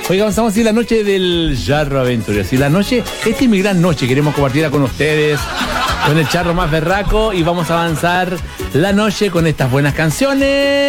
Oiga, avanzamos así la noche del Charro Aventura. Así la noche, esta es mi gran noche, queremos compartirla con ustedes, con el charro más berraco, y vamos a avanzar la noche con estas buenas canciones.